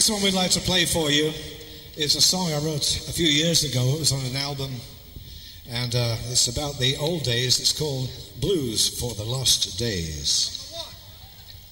next one we'd like to play for you is a song I wrote a few years ago. It was on an album, and it's about the old days. It's called Blues for the Lost Days.